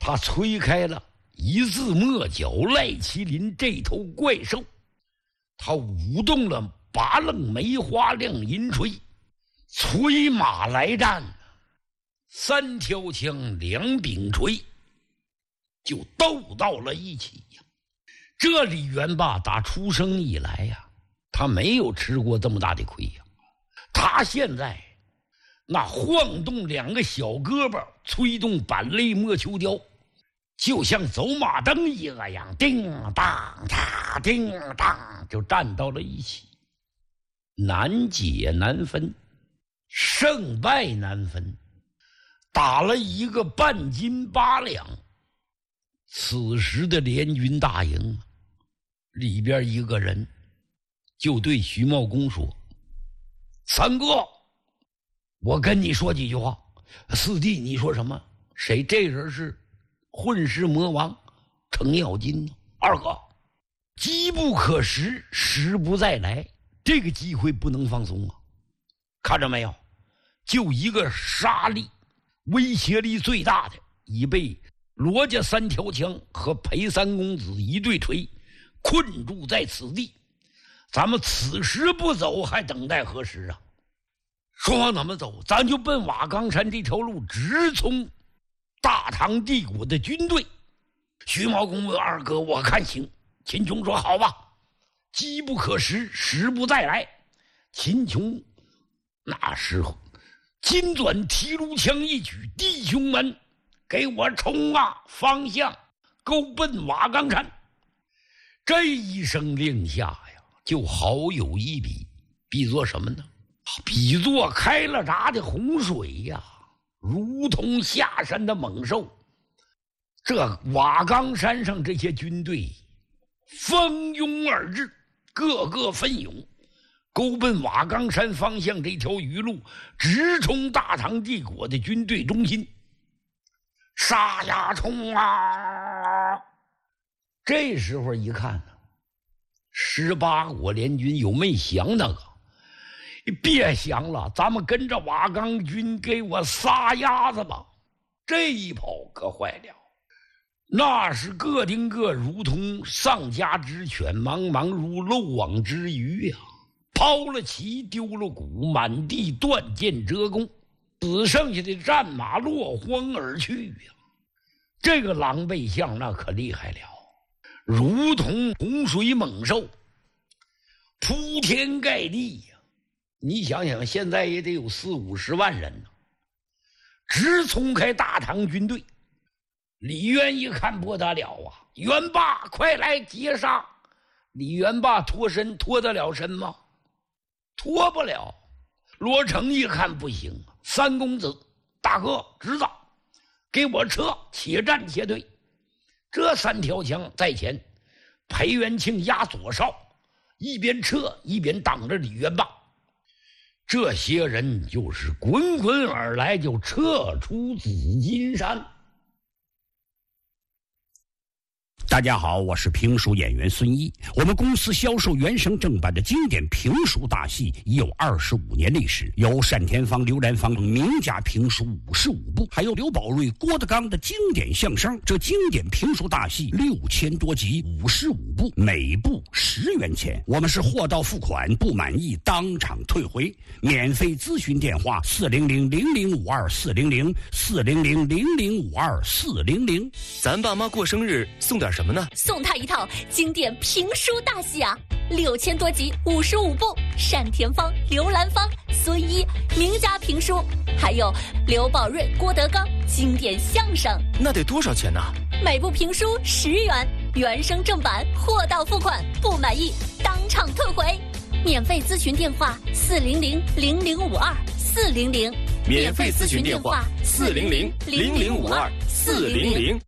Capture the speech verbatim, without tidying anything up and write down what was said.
他催开了一字末角赖麒麟这头怪兽，他舞动了八楞梅花亮银锤，催马来战，三条枪两柄锤就斗到了一起呀。这李元霸打出生以来呀，他没有吃过这么大的亏呀。他现在那晃动两个小胳膊，催动板类莫秋雕，就像走马灯一个样，叮当嚓叮当，就站到了一起，难解难分，胜败难分，打了一个半斤八两。此时的联军大营里边一个人就对徐茂公说：三哥，我跟你说几句话。四弟，你说什么？谁？这人是混世魔王程咬金呢。二哥，机不可失，时不再来，这个机会不能放松啊！看着没有，就一个杀力威胁力最大的，已被罗家三条枪和裴三公子一对锤困住在此地，咱们此时不走，还等待何时啊？说往哪么走？咱就奔瓦岗山这条路，直冲大唐帝国的军队。徐茂公问二哥：我看行。秦琼说：好吧，机不可失，时不再来。秦琼那时候金转提炉枪一举：弟兄们，给我冲啊！方向勾奔瓦岗山。这一声令下呀，就好有一比，比作什么呢？比作开了闸的洪水呀，如同下山的猛兽。这瓦岗山上这些军队蜂拥而至，个个奋勇，勾奔瓦岗山方向这条鱼路，直冲大唐帝国的军队中心。杀呀冲啊！这时候一看呢，十八国联军有没降那个？别降了，咱们跟着瓦岗军给我撒鸭子吧！这一跑可坏了，那是个丁个如同丧家之犬，茫茫如漏网之鱼呀、啊！抛了旗，丢了鼓，满地断剑折弓，只剩下的战马落荒而去呀、啊！这个狼狈相那可厉害了，如同洪水猛兽，铺天盖地呀、啊！你想想，现在也得有四五十万人呢，直冲开大唐军队。李渊一看不得了啊，元霸快来截杀！李元霸脱身，脱得了身吗？脱不了。罗成一看不行，三公子大哥侄子，给我撤，且战且退。这三条枪在前，裴元庆压左哨，一边撤一边挡着李元霸。这些人就是滚滚而来，就撤出紫金山。 大家好，我是评书演员孙一。我们公司销售原声正版的经典评书大戏已有二十五年历史，有单田芳、刘兰芳名家评书五十五部，还有刘宝瑞、郭德纲的经典相声。这经典评书大戏六千多集，五十五部，每部十元钱。我们是货到付款，不满意当场退回。免费咨询电话：四零零零零五二四零零四零零零零五二四零零。 咱爸妈过生日送点什么呢？ 送他一套经典评书大戏啊，六千多集，五十五部，单田芳、刘兰芳、孙一名家评书，还有刘宝瑞、郭德纲经典相声。 那得多少钱呢？ 每部评书十元，原声正版，货到付款，不满意当场退回。免费咨询电话：四零零零零五二四零零。 免费咨询电话：四零零零零五二四零零。